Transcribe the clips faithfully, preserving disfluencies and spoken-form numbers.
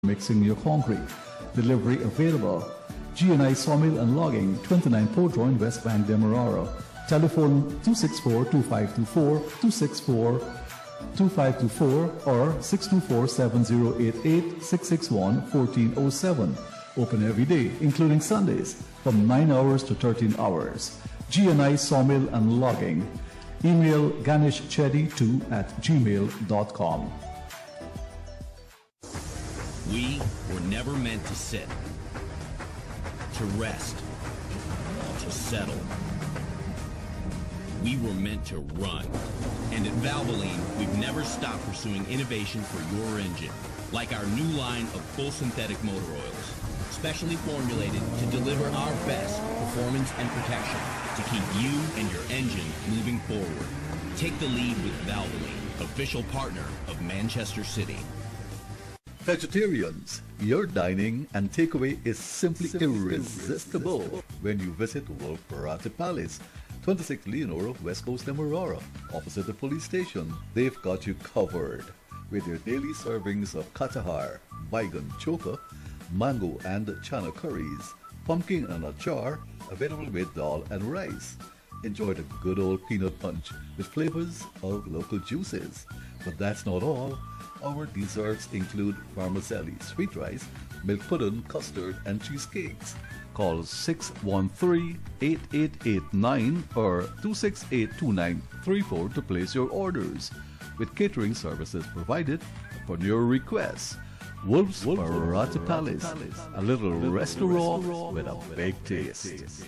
mixing your concrete. Delivery available. G and I Sawmill and Logging, twenty-nine Port Royal, West Bank, Demerara. Telephone two six four, two five two four, two six four, two five two four or six two four, seven zero eight eight, six six one, one four zero seven. Open every day, including Sundays, from nine hours to thirteen hours. G and I Sawmill and Logging. Email ganesh chedi two at gmail dot com. We were never meant to sit, to rest, to settle. We were meant to run. And at Valvoline, we've never stopped pursuing innovation for your engine, like our new line of full synthetic motor oils, specially formulated to deliver our best performance and protection to keep you and your engine moving forward. Take the lead with Valvoline, official partner of Manchester City. Vegetarians, your dining and takeaway is simply irresistible when you visit Wolf Parate Palace, twenty-six Leonora, West Coast, Demerara, opposite the police station. They've got you covered with their daily servings of katahar, baigan, choka, mango and chana curries, pumpkin and achar, available with dal and rice. Enjoy the good old peanut punch with flavors of local juices. But that's not all. Our desserts include vermicelli, sweet rice, milk pudding, custard, and cheesecakes. Call six one three, eight eight eight nine or two six eight, two nine three four to place your orders, with catering services provided upon your request. Wolf's Parate Palace, a little restaurant with a big taste.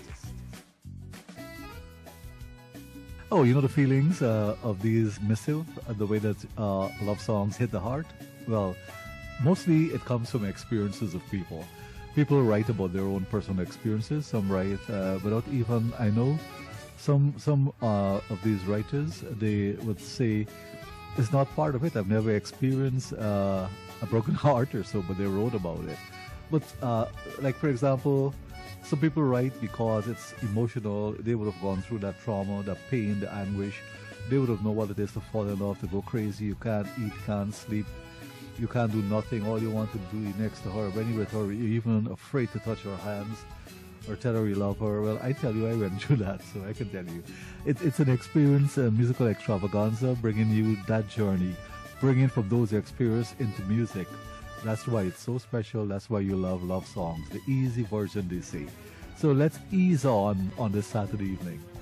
Oh, you know the feelings uh, of these missive, uh, the way that uh, love songs hit the heart? Well, mostly it comes from experiences of people. People write about their own personal experiences. Some write uh, without even, I know, some some uh, of these writers, they would say, it's not part of it. I've never experienced uh, a broken heart or so, but they wrote about it. But uh, like, for example, some people write because it's emotional. They would have gone through that trauma, the pain, the anguish. They would have known what it is to fall in love, to go crazy. You can't eat, can't sleep. You can't do nothing. All you want to do is next to her. When you're with her, you're even afraid to touch her hands or tell her you love her. Well, I tell you, I went through that, so I can tell you. It, it's an experience, a musical extravaganza, bringing you that journey, bringing from those experiences into music. That's why it's so special. That's why you love love songs. The easy version, they say. So let's ease on on this Saturday evening.